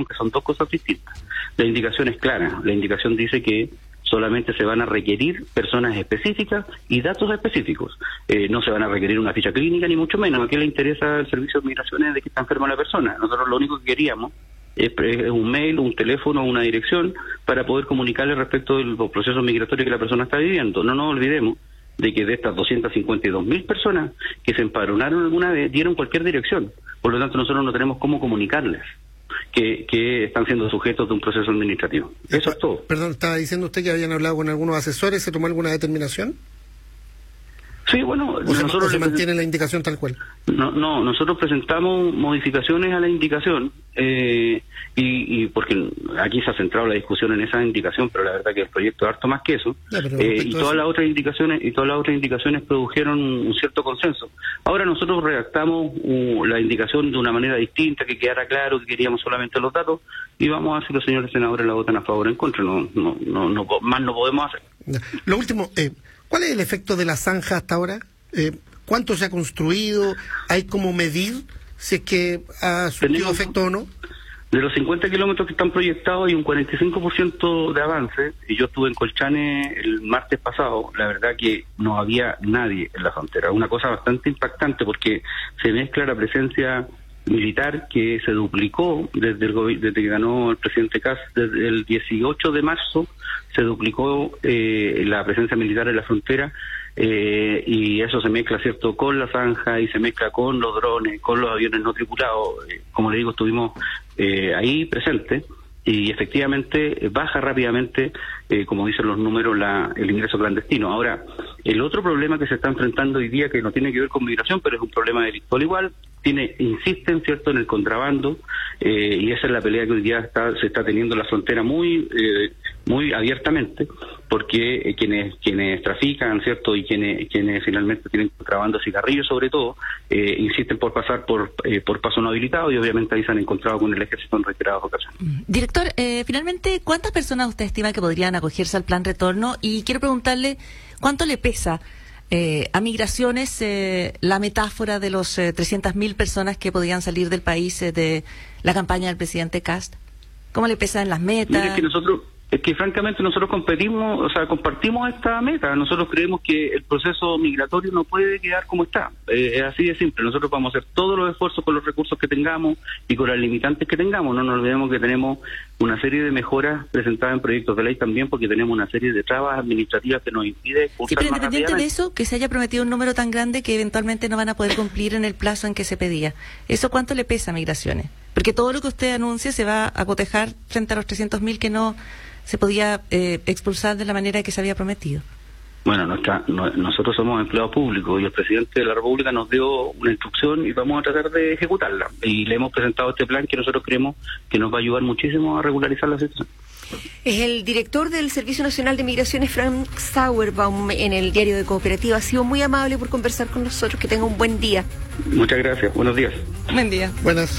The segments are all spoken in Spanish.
que son dos cosas distintas. La indicación es clara, la indicación dice que solamente se van a requerir personas específicas y datos específicos. No se van a requerir una ficha clínica, ni mucho menos. ¿A qué le interesa el servicio de migraciones de que está enferma la persona? Nosotros lo único que queríamos es un mail, un teléfono, una dirección para poder comunicarle respecto del proceso migratorio que la persona está viviendo. No nos olvidemos de que de estas 252.000 personas que se empadronaron alguna vez dieron cualquier dirección. Por lo tanto, nosotros no tenemos cómo comunicarles que están siendo sujetos de un proceso administrativo. Eso es todo. Perdón, estaba diciendo usted que habían hablado con algunos asesores, ¿se tomó alguna determinación? Sí, bueno, nosotros se mantiene la indicación tal cual. No, nosotros presentamos modificaciones a la indicación y porque aquí se ha centrado la discusión en esa indicación, pero la verdad que el proyecto es harto más que eso. Y todas las otras indicaciones produjeron un cierto consenso. Ahora nosotros redactamos la indicación de una manera distinta, que quedara claro que queríamos solamente los datos, y vamos a ver si los señores senadores la votan a favor o en contra. No más no podemos hacer. Lo último, ¿cuál es el efecto de la zanja hasta ahora? ¿Cuánto se ha construido? ¿Hay cómo medir si es que ha surtido efecto o no? De los 50 kilómetros que están proyectados hay un 45% de avance, y yo estuve en Colchane el martes pasado. La verdad que no había nadie en la frontera, una cosa bastante impactante porque se mezcla la presencia militar que se duplicó desde que ganó el presidente Kast. Desde el 18 de marzo se duplicó la presencia militar en la frontera, y eso se mezcla, ¿cierto?, con la zanja y se mezcla con los drones, con los aviones no tripulados. Como le digo, estuvimos ahí presentes y efectivamente baja rápidamente, como dicen los números, el ingreso clandestino. Ahora, el otro problema que se está enfrentando hoy día, que no tiene que ver con migración, pero es un problema delictual igual, insisten, ¿cierto?, en el contrabando, y esa es la pelea que hoy día se está teniendo en la frontera muy abiertamente, porque quienes trafican, ¿cierto?, y quienes finalmente tienen contrabando de cigarrillos sobre todo, insisten por pasar por paso no habilitado, y obviamente ahí se han encontrado con el ejército en reiteradas ocasiones. Director, finalmente, ¿cuántas personas usted estima que podrían acogerse al plan retorno? Y quiero preguntarle, ¿cuánto le pesa a Migraciones la metáfora de los 300.000 personas que podían salir del país de la campaña del presidente Kast? ¿Cómo le pesa en las metas? Mire, es que francamente nosotros compartimos esta meta. Nosotros creemos que el proceso migratorio no puede quedar como está. Es así de simple. Nosotros vamos a hacer todos los esfuerzos con los recursos que tengamos y con las limitantes que tengamos. No nos olvidemos que tenemos una serie de mejoras presentadas en proyectos de ley también, porque tenemos una serie de trabas administrativas que nos impide cursar. Sí, pero independiente de eso, que se haya prometido un número tan grande que eventualmente no van a poder cumplir en el plazo en que se pedía. ¿Eso cuánto le pesa a Migraciones? Porque todo lo que usted anuncia se va a cotejar frente a los 300.000 que no se podía expulsar de la manera que se había prometido. Bueno, nosotros somos empleados públicos y el presidente de la República nos dio una instrucción y vamos a tratar de ejecutarla. Y le hemos presentado este plan que nosotros creemos que nos va a ayudar muchísimo a regularizar la situación. Es el director del Servicio Nacional de Migraciones, Frank Sauerbaum, en el Diario de Cooperativa. Ha sido muy amable por conversar con nosotros. Que tenga un buen día. Muchas gracias. Buenos días. Buen día. Buenas.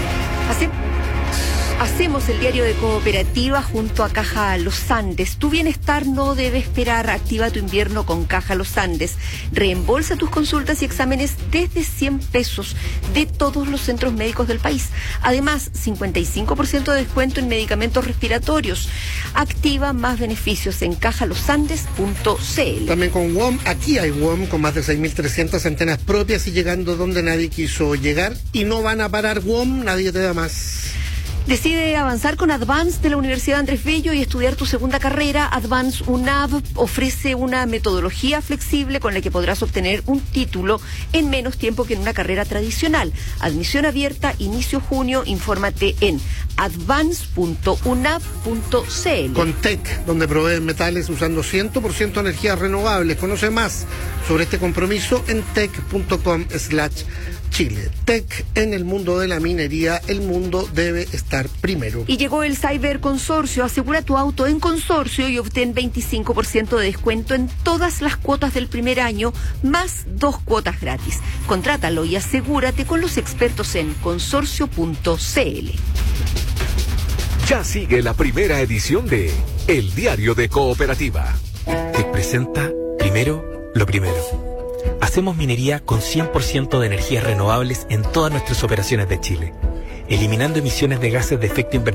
Hacemos el Diario de Cooperativa junto a Caja Los Andes. Tu bienestar no debe esperar. Activa tu invierno con Caja Los Andes. Reembolsa tus consultas y exámenes desde 100 pesos de todos los centros médicos del país. Además, 55% de descuento en medicamentos respiratorios. Activa más beneficios en cajalosandes.cl. También con WOM. Aquí hay WOM con más de 6.300 antenas propias y llegando donde nadie quiso llegar. Y no van a parar WOM, nadie te da más. Decide avanzar con Advance de la Universidad Andrés Bello y estudiar tu segunda carrera. Advance UNAV ofrece una metodología flexible con la que podrás obtener un título en menos tiempo que en una carrera tradicional. Admisión abierta, inicio junio. Infórmate en advance.unav.cl. Con TEC, donde proveen metales usando 100% energías renovables. Conoce más sobre este compromiso en tec.com/Chile. TEC, en el mundo de la minería, el mundo debe estar primero. Y llegó el Cyber Consorcio. Asegura tu auto en Consorcio y obtén 25% de descuento en todas las cuotas del primer año, más 2 cuotas gratis. Contrátalo y asegúrate con los expertos en consorcio.cl. Ya sigue la primera edición de El Diario de Cooperativa. Te presenta primero lo primero. Hacemos minería con 100% de energías renovables en todas nuestras operaciones de Chile, eliminando emisiones de gases de efecto invernadero